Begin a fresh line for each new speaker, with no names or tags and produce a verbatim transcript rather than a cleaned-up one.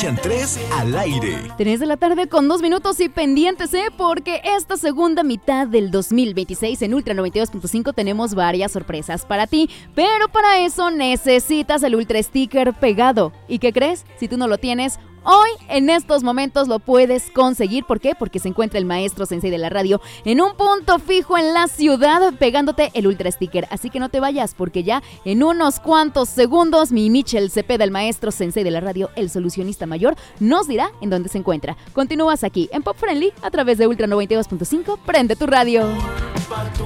escuchan tres al aire.
tres de la tarde con dos minutos y pendientes, ¿eh? Porque esta segunda mitad del dos mil veintiséis en Ultra noventa y dos punto cinco tenemos varias sorpresas para ti. Pero para eso necesitas el Ultra Sticker pegado. ¿Y qué crees? Si tú no lo tienes, hoy, en estos momentos, lo puedes conseguir. ¿Por qué? Porque se encuentra el maestro sensei de la radio en un punto fijo en la ciudad pegándote el Ultra Sticker. Así que no te vayas, porque ya en unos cuantos segundos mi Michel Cepeda, el maestro sensei de la radio, el solucionista mayor, nos dirá en dónde se encuentra. Continúas aquí en Pop Friendly a través de Ultra noventa y dos punto cinco. Prende tu radio.